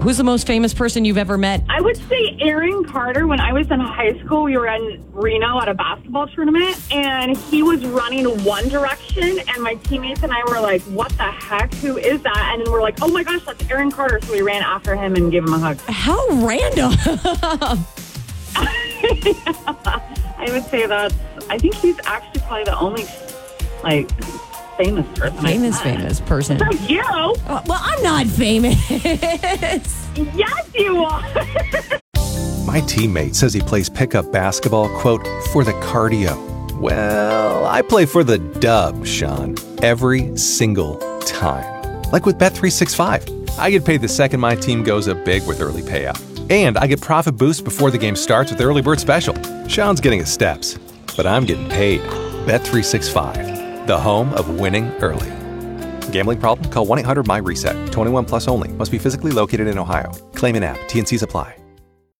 Who's the most famous person you've ever met? I would say Aaron Carter. When I was in high school, we were in Reno at a basketball tournament, and he was running One Direction, and my teammates and I were like, what the heck? Who is that? And then we're like, oh my gosh, that's Aaron Carter. So we ran after him and gave him a hug. How random. I would say I think he's actually probably the only, famous person. Famous person. So you. Well, I'm not famous. Yes, you are. My teammate says he plays pickup basketball, quote, for the cardio. Well, I play for the dub, Sean, every single time. Like with Bet365. I get paid the second my team goes up big with early payout. And I get profit boosts before the game starts with Early Bird Special. Sean's getting his steps, but I'm getting paid. Bet365, the home of winning early. Gambling problem? Call 1-800-MY-RESET. 21 plus only. Must be physically located in Ohio. Claim in app. T&Cs apply.